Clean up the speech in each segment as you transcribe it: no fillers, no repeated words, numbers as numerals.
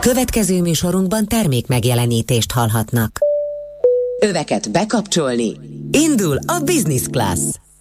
Következő műsorunkban termék megjelenítést hallhatnak. Öveket bekapcsolni. Indul a Business Class.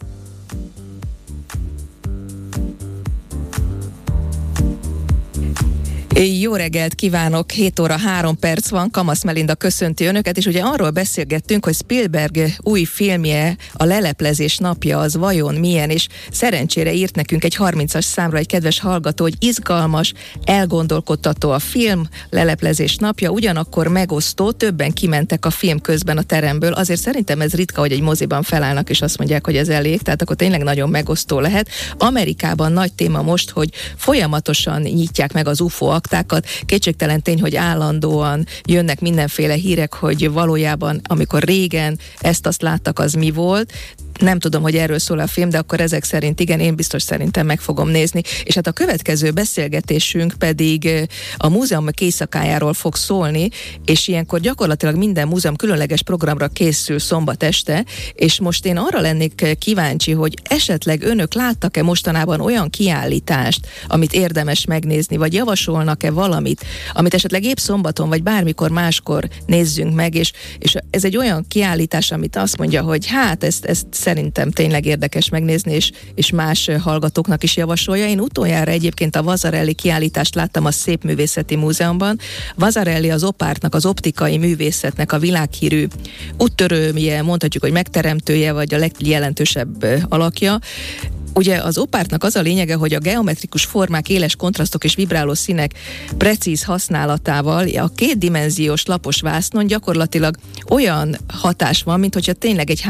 Jó reggelt kívánok, 7 óra 3 perc van, Kamasz Melinda köszönti önöket, és ugye arról beszélgettünk, hogy Spielberg új filmje, a Leleplezés napja az vajon milyen, és szerencsére írt nekünk egy 30-as számra egy kedves hallgató, hogy izgalmas, elgondolkodtató a film, Leleplezés napja, ugyanakkor megosztó, többen kimentek a film közben a teremből, azért szerintem ez ritka, hogy egy moziban felállnak, és azt mondják, hogy ez elég, tehát akkor tényleg nagyon megosztó lehet. Amerikában nagy téma most, hogy folyamatosan nyitják meg az UFO aktákat. Kétségtelen tény, hogy állandóan jönnek mindenféle hírek, hogy valójában, amikor régen ezt-azt láttak, az mi volt. Nem tudom, hogy erről szól a film, de akkor ezek szerint igen, én biztos szerintem meg fogom nézni. És hát a következő beszélgetésünk pedig a múzeum éjszakájáról fog szólni, és ilyenkor gyakorlatilag minden múzeum különleges programra készül szombat este, és most én arra lennék kíváncsi, hogy esetleg önök láttak-e mostanában olyan kiállítást, amit érdemes megnézni, vagy javasolnak-e valamit, amit esetleg épp szombaton, vagy bármikor máskor nézzünk meg, és ez egy olyan kiállítás, amit azt mondja, hogy hát ezt szerintem tényleg érdekes megnézni, és más hallgatóknak is javasolja. Én utoljára egyébként a Vasarely kiállítást láttam a Szépművészeti Múzeumban. Vasarely az opártnak, az optikai művészetnek a világhírű úttörője, mondhatjuk, hogy megteremtője, vagy a legjelentősebb alakja. Ugye az opártnak az a lényege, hogy a geometrikus formák, éles kontrasztok és vibráló színek precíz használatával a kétdimenziós lapos vásznon gyakorlatilag olyan hatás van, mint hogyha tényleg egy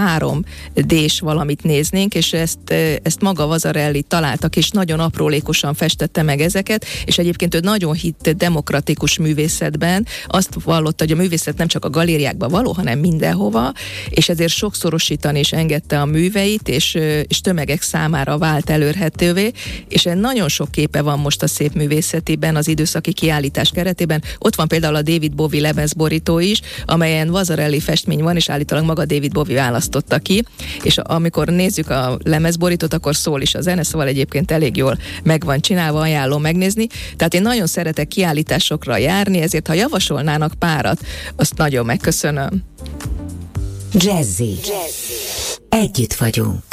3D-s valamit néznénk, és ezt maga Vasarely találtak, és nagyon aprólékosan festette meg ezeket, és egyébként ő nagyon hitt demokratikus művészetben, azt vallotta, hogy a művészet nem csak a galériákban való, hanem mindenhova, és ezért sokszorosítani is engedte a műveit, és tömegek számára vált elérhetővé, és nagyon sok képe van most a Szépművészetiben, az időszaki kiállítás keretében. Ott van például a David Bowie lemezborító is, amelyen Vasarely festmény van, és állítólag maga David Bowie választotta ki, és amikor nézzük a lemezborítót, akkor szól is a zene, szóval egyébként elég jól meg van csinálva, ajánlom megnézni. Tehát én nagyon szeretek kiállításokra járni, ezért ha javasolnának párat, azt nagyon megköszönöm. Jazzy. Együtt vagyunk.